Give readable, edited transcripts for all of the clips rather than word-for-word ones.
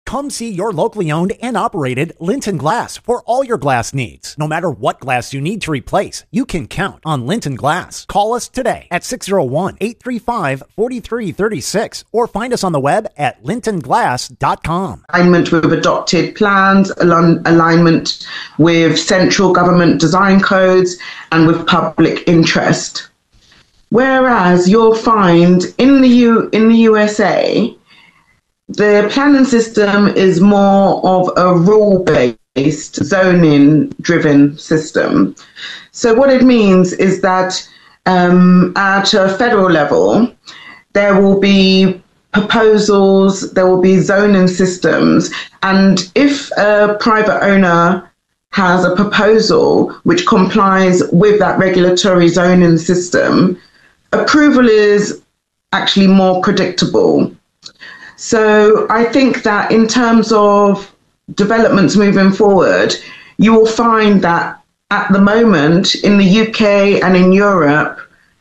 Come see your locally owned and operated Linton Glass for all your glass needs. No matter what glass you need to replace, you can count on Linton Glass. Call us today at 601-835-4336 or find us on the web at lintonglass.com. Alignment with adopted plans, alignment with central government design codes, and with public interest. Whereas you'll find in the USA, the planning system is more of a rule-based, zoning-driven system. So what it means is that at a federal level, there will be proposals, there will be zoning systems, and if a private owner has a proposal which complies with that regulatory zoning system, approval is actually more predictable. So I think that in terms of developments moving forward, you will find that at the moment in the UK and in Europe,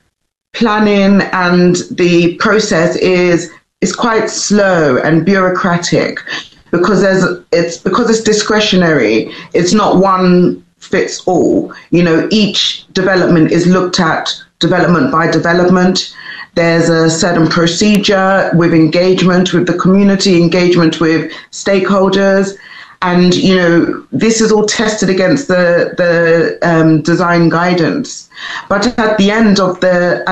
planning and the process is quite slow and bureaucratic because it's discretionary. It's not one fits all. You know, each development is looked at development by development. There's a certain procedure with engagement with the community, engagement with stakeholders. And, you know, this is all tested against the design guidance. But at the end of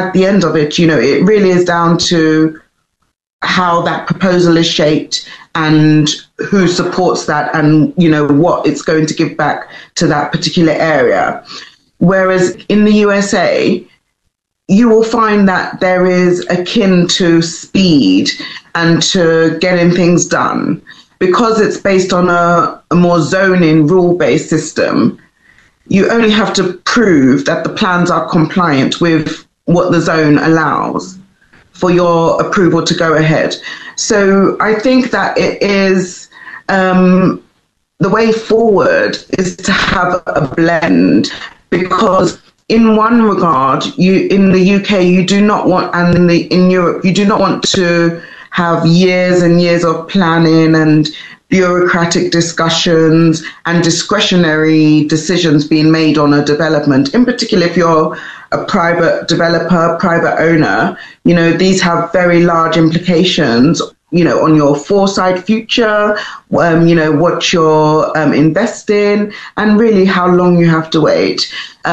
it, you know, it really is down to how that proposal is shaped and who supports that and, you know, what it's going to give back to that particular area. Whereas in the USA, you will find that there is akin to speed and to getting things done. Because it's based on a more zoning, rule-based system, you only have to prove that the plans are compliant with what the zone allows for your approval to go ahead. So I think that it is the way forward is to have a blend, because in one regard, in the UK, you do not want, and in Europe, you do not want to have years and years of planning and bureaucratic discussions and discretionary decisions being made on a development. In particular, if you're a private developer, private owner, you know, these have very large implications, you know, on your foresight future, you know, what you're investing, and really how long you have to wait.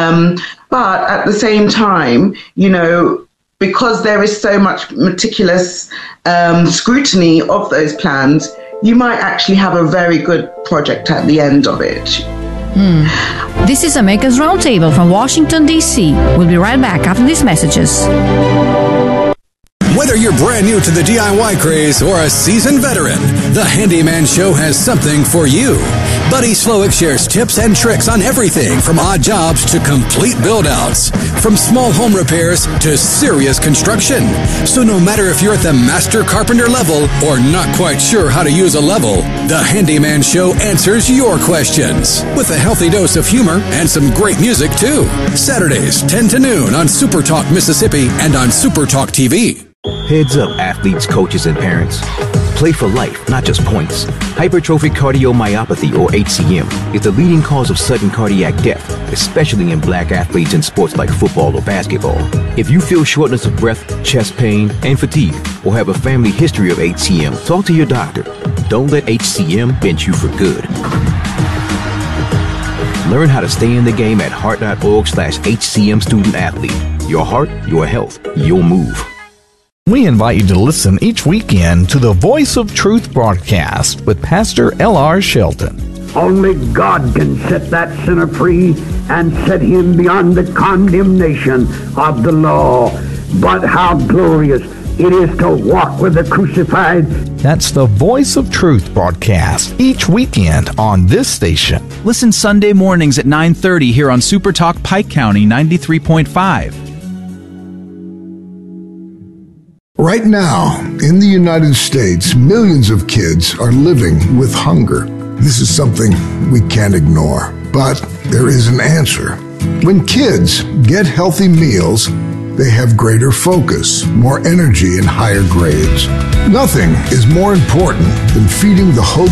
But at the same time, you know, because there is so much meticulous scrutiny of those plans, you might actually have a very good project at the end of it. This is America's Roundtable from Washington, D.C. We'll be right back after these messages. Whether you're brand new to the DIY craze or a seasoned veteran, The Handyman Show has something for you. Buddy Slowick shares tips and tricks on everything from odd jobs to complete build-outs, from small home repairs to serious construction. So no matter if you're at the master carpenter level or not quite sure how to use a level, The Handyman Show answers your questions with a healthy dose of humor and some great music too. Saturdays, 10 to noon on Super Talk Mississippi and on Super Talk TV. Heads up, athletes, coaches, and parents. Play for life, not just points. Hypertrophic cardiomyopathy, or HCM, is the leading cause of sudden cardiac death, especially in black athletes in sports like football or basketball. If you feel shortness of breath, chest pain, and fatigue, or have a family history of HCM, talk to your doctor. Don't let HCM bench you for good. Learn how to stay in the game at heart.org/HCM student athlete. Your heart, your health, your move. We invite you to listen each weekend to the Voice of Truth broadcast with Pastor L.R. Shelton. Only God can set that sinner free and set him beyond the condemnation of the law. But how glorious it is to walk with the crucified. That's the Voice of Truth broadcast each weekend on this station. Listen Sunday mornings at 9:30 here on Super Talk Pike County 93.5. Right now, in the United States, millions of kids are living with hunger. This is something we can't ignore, but there is an answer. When kids get healthy meals, they have greater focus, more energy, and higher grades. Nothing is more important than feeding the hope